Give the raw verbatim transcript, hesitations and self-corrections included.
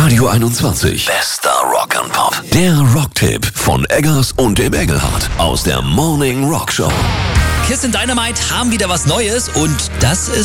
Radio einundzwanzig. Bester Rock and Pop. Der Rocktipp von Eggers und dem Engelhardt aus der Morning Rock Show. Kiss and Dynamite haben wieder was Neues und das ist